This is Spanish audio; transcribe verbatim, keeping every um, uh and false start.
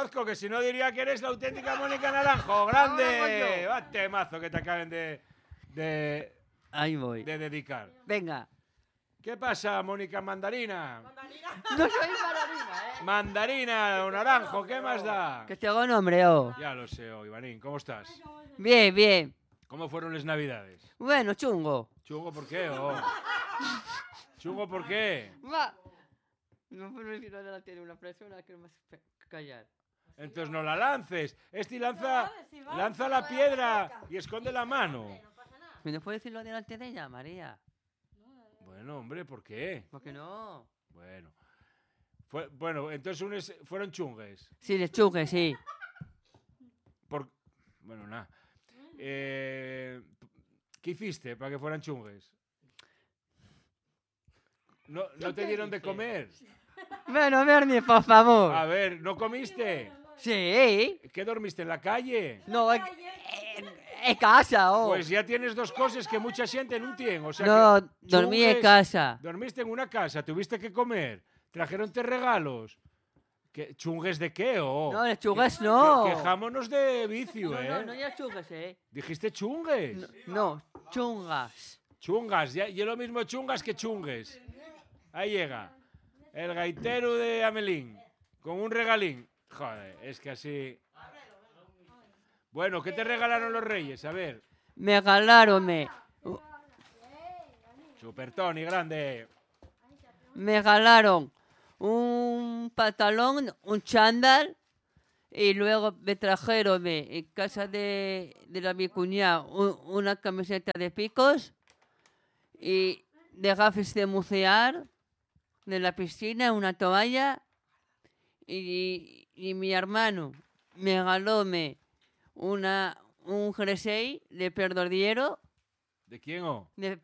conozco, que si no diría que eres la auténtica Mónica Naranjo. ¡Grande! Va temazo que te acaben de, de, Ahí voy. de dedicar. Venga. ¿Qué pasa, Mónica Mandarina? No soy mandarina, ¿eh? Mandarina o naranjo, ¿qué más da? Que te hago nombre, oh. Ya lo sé, oh, Ivanín, ¿cómo estás? Bien, bien. ¿Cómo fueron las navidades? Bueno, chungo. ¿Chungo por qué? Oh? ¿Chungo por qué? Va. No puedo decir delante de una persona que no me hace callar. Entonces no la lances. Este lanza, lanza la piedra y esconde la mano. ¿Me no puedo decirlo delante de ella, María? Bueno, hombre, ¿por qué? ¿Por qué no? Bueno. Fue, bueno, entonces unes, fueron chungues. Sí, de chungue, sí. Por, bueno, nada. Eh, ¿Qué hiciste para que fueran chungues? ¿No, no te dieron de comer? Bueno, Bernie, por favor. A ver, ¿no comiste? Sí. ¿Qué dormiste en la calle? No, en, en casa, oh. Pues ya tienes dos cosas que mucha gente no tiene. O sea no, que dormí en chungues, casa. Dormiste en una casa, tuviste que comer, trajeronte regalos. ¿Qué, ¿Chungues de qué? Oh? No, de chungues no. Que, quejámonos de vicio, no, ¿eh? No, no, ya chungues, ¿eh? ¿Dijiste chungues? No, no, chungas. Chungas, ya, y es lo mismo chungas que chungues. Ahí llega. El gaitero de Amelín, con un regalín. Joder, es que así... Bueno, ¿qué te regalaron los reyes? A ver. Me regalaron, me... Super Tony, grande. Me regalaron un pantalón, un chándal, y luego me trajeron me, en casa de, de la mi cuñada un, una camiseta de picos y de gafas de bucear de la piscina, una toalla, y, y mi hermano me regaló me, una, un jersey de perdodiero. ¿De quién o? De